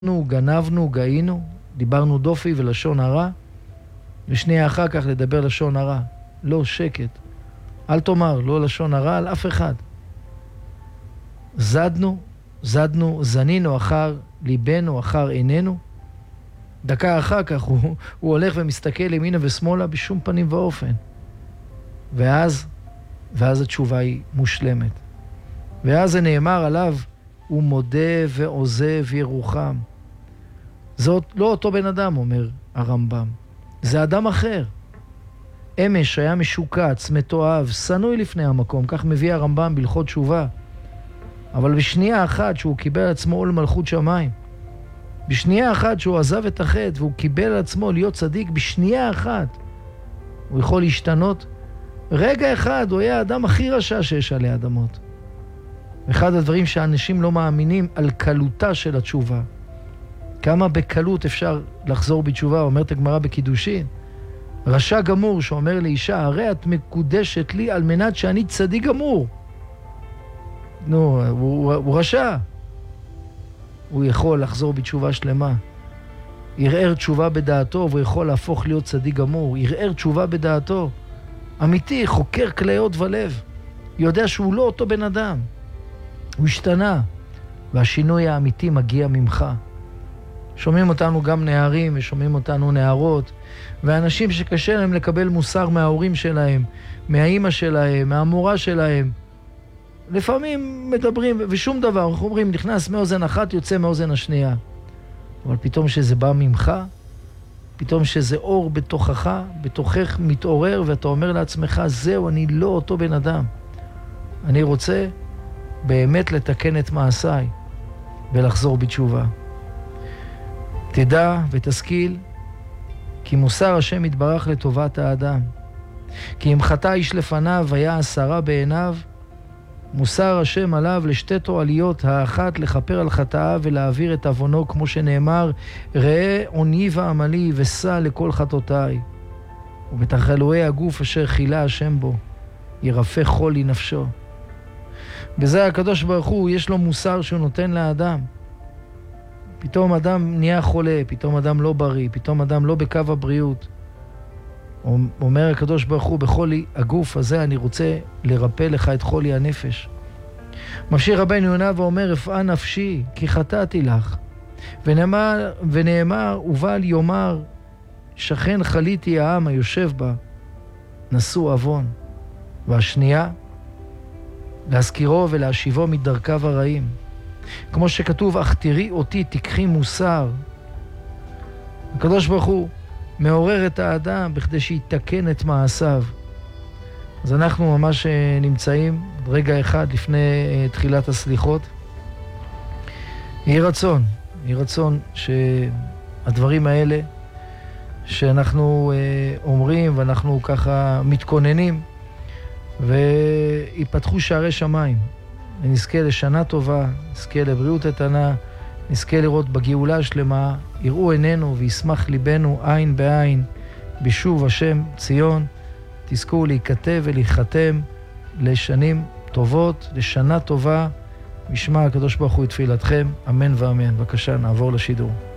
גנבנו, גאינו, דיברנו דופי ולשון הרע, ושנייה אחר כך לדבר לשון הרע. לא, שקט. אל תאמר, לא לשון הרע על אף אחד. זנינו אחר ליבנו, אחר עינינו. דקה אחר כך הוא הולך ומסתכל ימינה ושמאלה בשום פנים ואופן. ואז התשובה היא מושלמת. ואז זה נאמר עליו, הוא מודה ועוזב ירוחם. זאת לא אותו בן אדם, אומר הרמב"ם. זה אדם אחר. אמש היה משוקץ, מתועב, שנוי לפני המקום, כך מביא הרמב"ם בהלכות תשובה. אבל בשנייה אחת שהוא קיבל על עצמו עול מלכות שמיים, בשנייה אחת שהוא עזב את החטא והוא קיבל על עצמו להיות צדיק, בשנייה אחת הוא יכול להשתנות. רגע אחד הוא היה האדם הכי רשע שיש עלי אדמות. אחד הדברים שאנשים לא מאמינים על קלותה של התשובה. כמה בקלות אפשר לחזור בתשובה, אומרת הגמרא בקידושין. רשע גמור שאומר לאישה, הרי את מקודשת לי על מנת שאני צדיק גמור. נו, הוא רשע. הוא יכול לחזור בתשובה שלמה. ירער תשובה בדעתו והוא יכול להפוך להיות צדיק גמור. ירער תשובה בדעתו. אמיתי, חוקר כליות ולב. יודע שהוא לא אותו בן אדם. הוא השתנה. והשינוי האמיתי מגיע ממך. שומעים אותנו גם נערים ושומעים אותנו נערות, ואנשים שקשה להם לקבל מוסר מההורים שלהם, מהאימא שלהם, מהמורה שלהם. לפעמים מדברים ושום דבר, אנחנו אומרים, נכנס מאוזן אחת, יוצא מאוזן השנייה. אבל פתאום שזה בא ממך, פתאום שזה אור בתוכך מתעורר, ואתה אומר לעצמך, זהו, אני לא אותו בן אדם. אני רוצה באמת לתקן את מעשיי ולחזור בתשובה. תדע ותשכיל כי מוסר השם יתברך לטובת האדם. כי אם חטא איש לפניו היה הסרה בעיניו, מוסר השם עליו לשתי תועליות, האחת לכפר על חטאיו ולהעביר את עוונו, כמו שנאמר, ראה עוני ועמלי ושא לכל חטאותיי. ובתחלואי הגוף אשר חילה השם בו, ירפא חולי נפשו. בזה הקדוש ברוך הוא יש לו מוסר שהוא נותן לאדם. פתאום אדם נהיה חולה, פתאום אדם לא בריא, פתאום אדם לא בקו הבריאות. אומר הקדוש ברוך הוא, בחולי הגוף הזה אני רוצה לרפא לך את חולי הנפש. ממשיך רבנו יונה ואומר, רפאה נפשי כי חטאתי לך. ונאמר ובל יאמר, שכן חליתי העם היושב בה, נשוא עוון. והשנייה, להזכירו ולהשיבו מדרכיו הרעים. כמו שכתוב, אך תראי אותי תקחי מוסר. הקדוש ברוך הוא מעורר את האדם בכדי שיתקן את מעשיו. אז אנחנו ממש נמצאים רגע אחד לפני תחילת הסליחות. יהי רצון שהדברים האלה שאנחנו אומרים ואנחנו ככה מתכוננים ויפתחו שערי שמיים. ונזכה לשנה טובה, נזכה לבריאות איתנה, נזכה לראות בגאולה השלמה, יראו עינינו וישמח ליבנו עין בעין, בשוב השם ציון, תזכו להיכתב ולהיחתם לשנים טובות, לשנה טובה, וישמע הקדוש ברוך הוא את תפילתכם, אמן ואמן. בבקשה, נעבור לשידור.